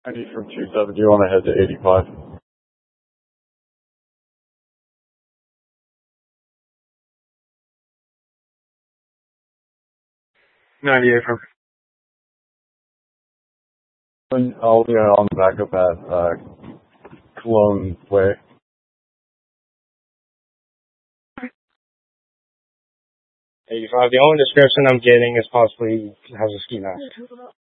I need from 270 on ahead to 85. 98 from. I'll be on the backup at Cologne Way. 85. The only description I'm getting is possibly has a ski mask.